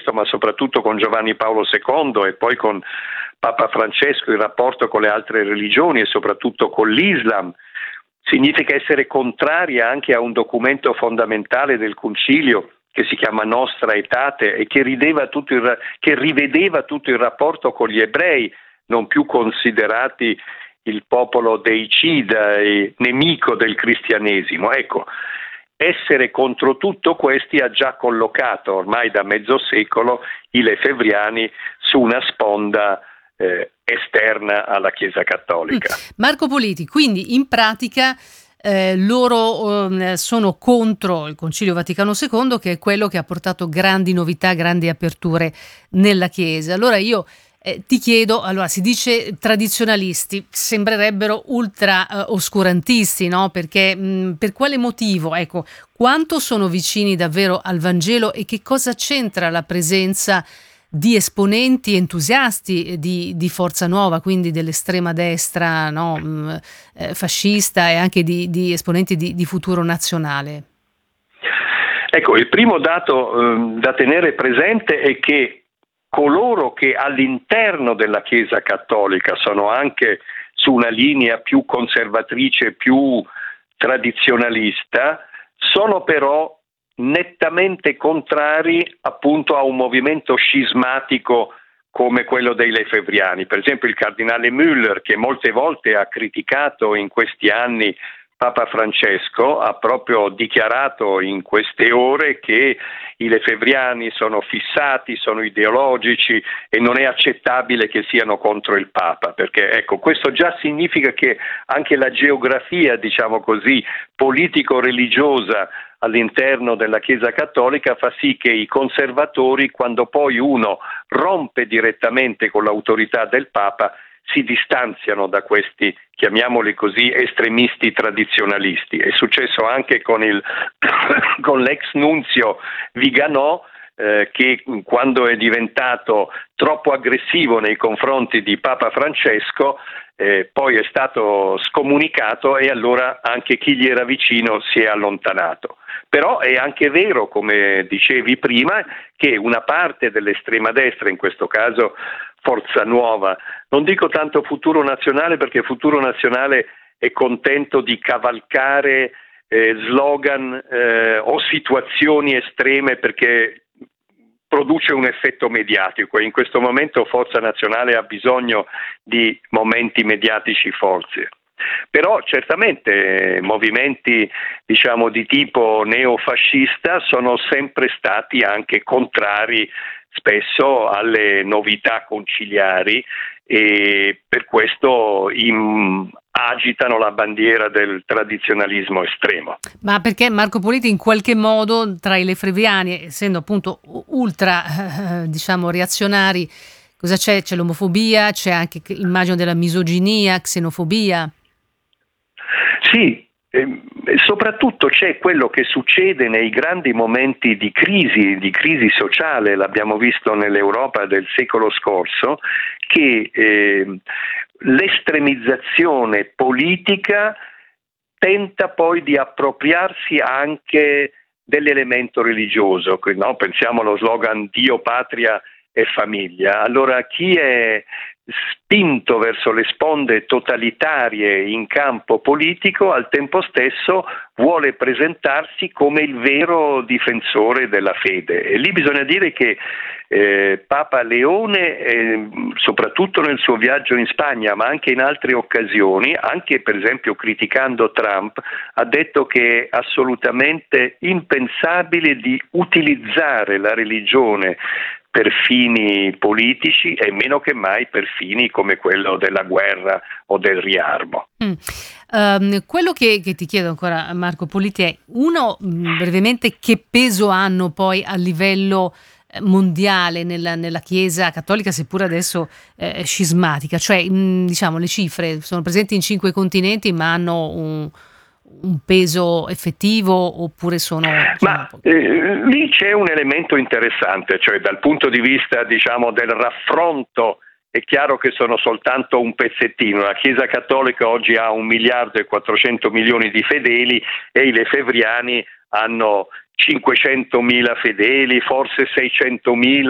questo, ma soprattutto con Giovanni Paolo II e poi con Papa Francesco, il rapporto con le altre religioni e soprattutto con l'Islam. Significa essere contrari anche a un documento fondamentale del Concilio che si chiama Nostra Aetate e che rivedeva tutto il rapporto con gli ebrei, non più considerati il popolo deicida e nemico del cristianesimo. Ecco, essere contro tutto questi ha già collocato ormai da mezzo secolo i lefebvriani su una sponda esterna alla Chiesa Cattolica. Marco Politi, quindi in pratica loro sono contro il Concilio Vaticano II, che è quello che ha portato grandi novità, grandi aperture nella Chiesa. Allora io ti chiedo, allora si dice tradizionalisti, sembrerebbero ultra oscurantisti, no? Perché per quale motivo? Ecco, quanto sono vicini davvero al Vangelo e che cosa c'entra la presenza di esponenti entusiasti di Forza Nuova, quindi dell'estrema destra, no, fascista, e anche di esponenti di Futuro Nazionale? Ecco, il primo dato da tenere presente è che coloro che all'interno della Chiesa Cattolica sono anche su una linea più conservatrice, più tradizionalista, sono però nettamente contrari appunto a un movimento scismatico come quello dei lefebvriani. Per esempio il cardinale Müller, che molte volte ha criticato in questi anni Papa Francesco, ha proprio dichiarato in queste ore che i lefebvriani sono fissati, sono ideologici e non è accettabile che siano contro il Papa, perché ecco, questo già significa che anche la geografia, diciamo così, politico-religiosa all'interno della Chiesa Cattolica fa sì che i conservatori, quando poi uno rompe direttamente con l'autorità del Papa, si distanziano da questi, chiamiamoli così, estremisti tradizionalisti. È successo anche con l'ex nunzio Viganò, che quando è diventato troppo aggressivo nei confronti di Papa Francesco, poi è stato scomunicato e allora anche chi gli era vicino si è allontanato. Però è anche vero, come dicevi prima, che una parte dell'estrema destra, in questo caso Forza Nuova, non dico tanto Futuro Nazionale, perché Futuro Nazionale è contento di cavalcare slogan o situazioni estreme perché produce un effetto mediatico. In questo momento Forza Nazionale ha bisogno di momenti mediatici forti. Però certamente movimenti, diciamo, di tipo neofascista sono sempre stati anche contrari spesso alle novità conciliari e per questo agitano la bandiera del tradizionalismo estremo. Ma perché Marco Politi in qualche modo tra i lefebvriani, essendo appunto ultra diciamo reazionari, cosa c'è? C'è l'omofobia, c'è anche, immagino, della misoginia, xenofobia? Sì, soprattutto c'è quello che succede nei grandi momenti di crisi sociale, l'abbiamo visto nell'Europa del secolo scorso, che l'estremizzazione politica tenta poi di appropriarsi anche dell'elemento religioso, no? Pensiamo allo slogan Dio, patria e famiglia. Allora chi è spinto verso le sponde totalitarie in campo politico al tempo stesso vuole presentarsi come il vero difensore della fede, e lì bisogna dire che Papa Leone, soprattutto nel suo viaggio in Spagna ma anche in altre occasioni, anche per esempio criticando Trump, ha detto che è assolutamente impensabile di utilizzare la religione per fini politici e meno che mai per fini come quello della guerra o del riarmo. Quello che ti chiedo ancora, Marco Politi, è brevemente, che peso hanno poi a livello mondiale nella Chiesa Cattolica, seppur adesso scismatica, cioè diciamo le cifre sono presenti in 5 continenti ma hanno un peso effettivo oppure sono... Ma lì c'è un elemento interessante, cioè dal punto di vista, diciamo, del raffronto. È chiaro che sono soltanto un pezzettino. La Chiesa Cattolica oggi ha 1.400.000.000 di fedeli e i lefebvriani hanno 500.000 fedeli, forse 600.000